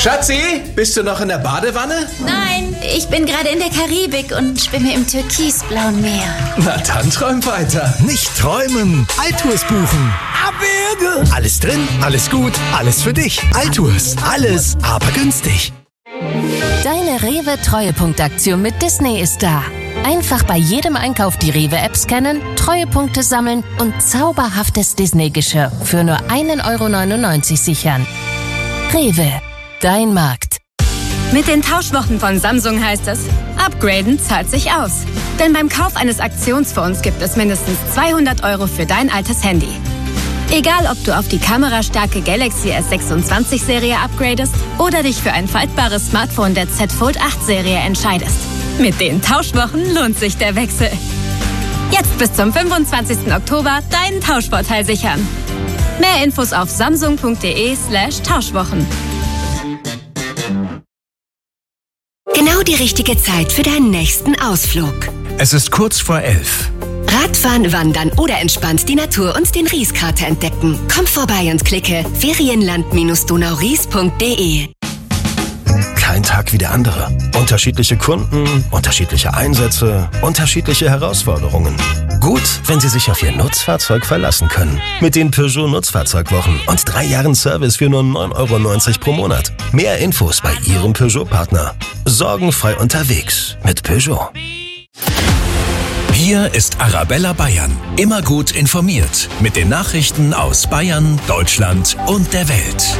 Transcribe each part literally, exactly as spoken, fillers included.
Schatzi, bist du noch in der Badewanne? Nein, ich bin gerade in der Karibik und schwimme im türkisblauen Meer. Na dann träum weiter. Nicht träumen, Altours buchen. Abwürge! Alles drin, alles gut, alles für dich. Altours, alles, aber günstig. Deine Rewe-Treuepunktaktion mit Disney ist da. Einfach bei jedem Einkauf die Rewe-App scannen, Treuepunkte sammeln und zauberhaftes Disney-Geschirr für nur ein Euro neunundneunzig sichern. Rewe, dein Markt. Mit den Tauschwochen von Samsung heißt es, upgraden zahlt sich aus. Denn beim Kauf eines Aktionsphones gibt es mindestens zweihundert Euro für dein altes Handy. Egal, ob du auf die kamerastarke Galaxy S sechsundzwanzig Serie upgradest oder dich für ein faltbares Smartphone der Z Fold acht Serie entscheidest. Mit den Tauschwochen lohnt sich der Wechsel. Jetzt bis zum fünfundzwanzigsten Oktober deinen Tauschvorteil sichern. Mehr Infos auf samsung.de slash Tauschwochen. Genau die richtige Zeit für deinen nächsten Ausflug. Es ist kurz vor elf. Radfahren, wandern oder entspannt die Natur und den Rieskrater entdecken. Komm vorbei und klicke ferienland Donau-Ries punkt de. Kein Tag wie der andere. Unterschiedliche Kunden, unterschiedliche Einsätze, unterschiedliche Herausforderungen. Gut, wenn Sie sich auf Ihr Nutzfahrzeug verlassen können. Mit den Peugeot Nutzfahrzeugwochen und drei Jahren Service für nur neun Euro neunzig pro Monat. Mehr Infos bei Ihrem Peugeot-Partner. Sorgenfrei unterwegs mit Peugeot. Hier ist Arabella Bayern. Immer gut informiert mit den Nachrichten aus Bayern, Deutschland und der Welt.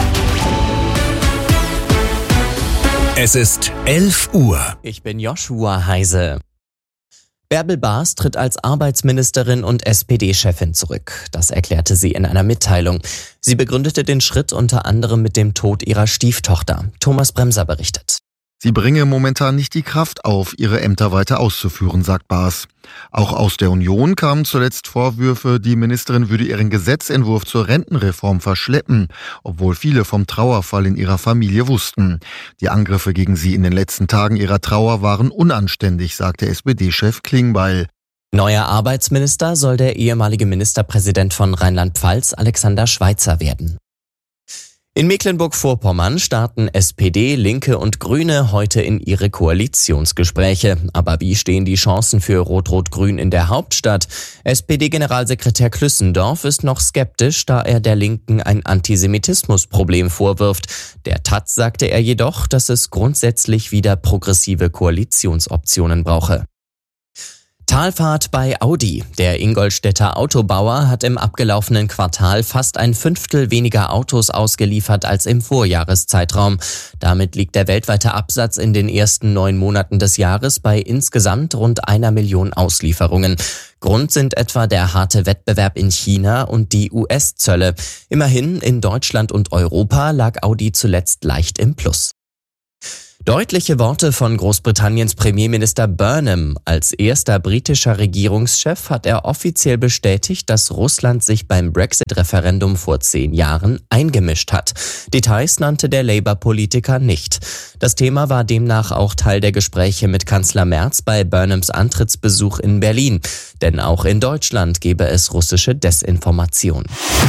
Es ist elf Uhr. Ich bin Joshua Heise. Bärbel Baas tritt als Arbeitsministerin und S P D-Chefin zurück. Das erklärte sie in einer Mitteilung. Sie begründete den Schritt unter anderem mit dem Tod ihrer Stieftochter. Thomas Bremser berichtet. Sie bringe momentan nicht die Kraft auf, ihre Ämter weiter auszuführen, sagt Baas. Auch aus der Union kamen zuletzt Vorwürfe, die Ministerin würde ihren Gesetzentwurf zur Rentenreform verschleppen, obwohl viele vom Trauerfall in ihrer Familie wussten. Die Angriffe gegen sie in den letzten Tagen ihrer Trauer waren unanständig, sagte S P D-Chef Klingbeil. Neuer Arbeitsminister soll der ehemalige Ministerpräsident von Rheinland-Pfalz, Alexander Schweitzer, werden. In Mecklenburg-Vorpommern starten S P D, Linke und Grüne heute in ihre Koalitionsgespräche. Aber wie stehen die Chancen für Rot-Rot-Grün in der Hauptstadt? S P D-Generalsekretär Klüssendorf ist noch skeptisch, da er der Linken ein Antisemitismusproblem vorwirft. Der Taz sagte er jedoch, dass es grundsätzlich wieder progressive Koalitionsoptionen brauche. Talfahrt bei Audi. Der Ingolstädter Autobauer hat im abgelaufenen Quartal fast ein Fünftel weniger Autos ausgeliefert als im Vorjahreszeitraum. Damit liegt der weltweite Absatz in den ersten neun Monaten des Jahres bei insgesamt rund einer Million Auslieferungen. Grund sind etwa der harte Wettbewerb in China und die U S-Zölle. Immerhin in Deutschland und Europa lag Audi zuletzt leicht im Plus. Deutliche Worte von Großbritanniens Premierminister Burnham. Als erster britischer Regierungschef hat er offiziell bestätigt, dass Russland sich beim Brexit-Referendum vor zehn Jahren eingemischt hat. Details nannte der Labour-Politiker nicht. Das Thema war demnach auch Teil der Gespräche mit Kanzler Merz bei Burnhams Antrittsbesuch in Berlin. Denn auch in Deutschland gebe es russische Desinformation.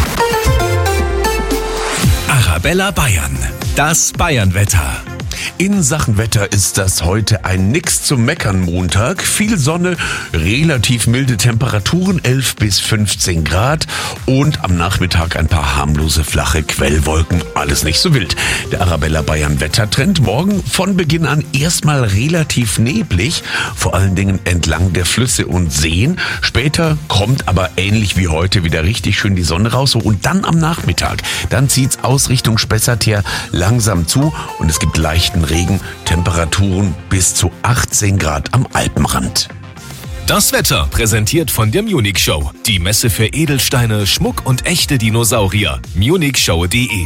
Arabella Bayern. Das Bayernwetter. In Sachen Wetter ist das heute ein Nix zum Meckern Montag. Viel Sonne, relativ milde Temperaturen, elf bis fünfzehn Grad und am Nachmittag ein paar harmlose flache Quellwolken. Alles nicht so wild. Der Arabella Bayern Wettertrend morgen von Beginn an erstmal relativ neblig, vor allen Dingen entlang der Flüsse und Seen. Später kommt aber ähnlich wie heute wieder richtig schön die Sonne raus und dann am Nachmittag, dann zieht's aus Richtung Spessart her langsam zu und es gibt leichten Regen, Temperaturen bis zu achtzehn Grad am Alpenrand. Das Wetter präsentiert von der Munich Show. Die Messe für Edelsteine, Schmuck und echte Dinosaurier. munich show punkt de.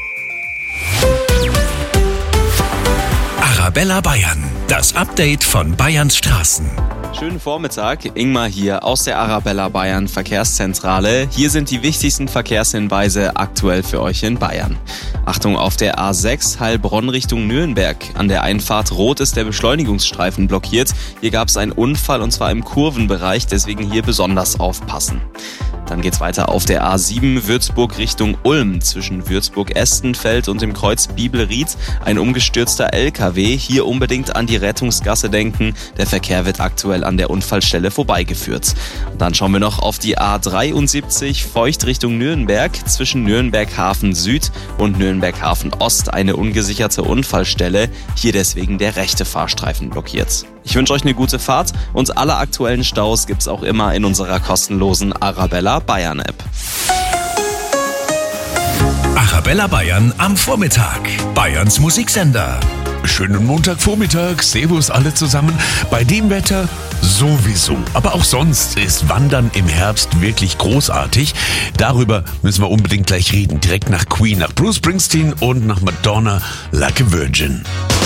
Arabella Bayern. Das Update von Bayerns Straßen. Schönen Vormittag, Ingmar hier aus der Arabella Bayern Verkehrszentrale. Hier sind die wichtigsten Verkehrshinweise aktuell für euch in Bayern. Achtung auf der A sechs Heilbronn Richtung Nürnberg. An der Einfahrt Rot ist der Beschleunigungsstreifen blockiert. Hier gab es einen Unfall und zwar im Kurvenbereich, deswegen hier besonders aufpassen. Dann geht's weiter auf der A sieben Würzburg Richtung Ulm zwischen Würzburg-Estenfeld und dem Kreuz Bibelried. Ein umgestürzter L K W. Hier unbedingt an die Rettungsgasse denken. Der Verkehr wird aktuell an der Unfallstelle vorbeigeführt. Und dann schauen wir noch auf die A dreiundsiebzig Feucht Richtung Nürnberg zwischen Nürnberg-Hafen Süd und Nürnberg-Hafen Ost. Eine ungesicherte Unfallstelle. Hier deswegen der rechte Fahrstreifen blockiert. Ich wünsche euch eine gute Fahrt und alle aktuellen Staus gibt's auch immer in unserer kostenlosen Arabella Bayern App. Arabella Bayern am Vormittag. Bayerns Musiksender. Schönen Montagvormittag, servus alle zusammen. Bei dem Wetter sowieso, aber auch sonst ist Wandern im Herbst wirklich großartig. Darüber müssen wir unbedingt gleich reden. Direkt nach Queen, nach Bruce Springsteen und nach Madonna, Like a Virgin.